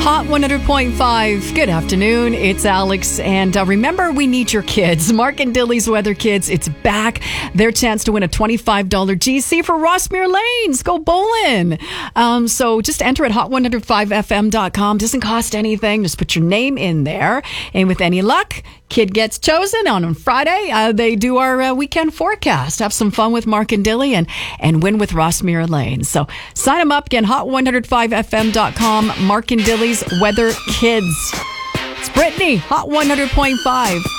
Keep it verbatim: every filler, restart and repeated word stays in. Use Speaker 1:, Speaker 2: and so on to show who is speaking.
Speaker 1: Hot one hundred point five. Good afternoon. It's Alex. And uh, remember, we need your kids. Mark and Dilly's Weather Kids. It's back. Their chance to win a twenty-five dollars G C for Rossmere Lanes. Go bowling. Um, so just enter at hot one oh five f m dot com. Doesn't cost anything. Just put your name in there. And with any luck, kid gets chosen on Friday. Uh, they do our uh, weekend forecast. Have some fun with Mark and Dilly and, and win with Rossmere Lanes. So sign them up again. hot one oh five f m dot com. Mark and Dilly's Weather Kids. It's Brittany. Hot one hundred point five.